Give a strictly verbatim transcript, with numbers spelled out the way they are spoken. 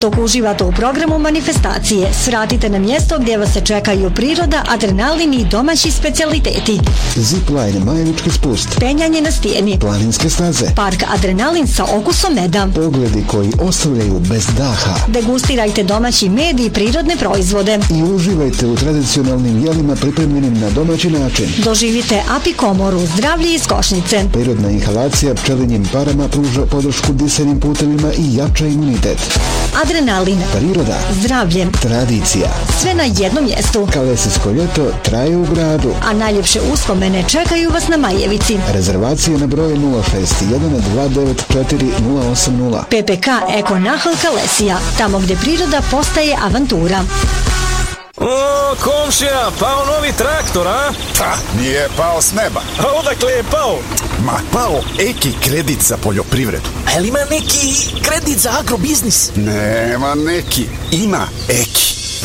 Dok uživate u programu manifestacije, svratite na mjesto gdje vas se čekaju priroda, adrenalin i domaći specijaliteti. Zipline, majevički spust, penjanje na stijeni, planinske staze, park Adrenalin sa okusom meda, pogledi koji ostavljaju bez daha. Degustirajte domaći med i prirodne proizvode i uživajte u tradicionalnim jelima pripremljenim na domaći način. Doživite apikomoru, zdravlje iz košnice. Prirodna inhalacija pčelinjim parama pruža podršku disenim putevima i jača imunitet. Adrenalin, priroda, zdravlje, tradicija. Sve na jednom mjestu. Kalesijsko ljeto traje u gradu. A najljepše uspomene čekaju vas na Majevici. Rezervacije na broju nula šest jedan dva devet četiri nula osam nula. P P K Eko Nahl Kalesija, tamo gdje priroda postaje avantura. O, komšija, pao novi traktor, a? Pa, nije pao s neba. A odakle je pao? Ma, pao Eki kredit za poljoprivredu. A li ima neki kredit za agrobiznis? Nema neki, ima Eki.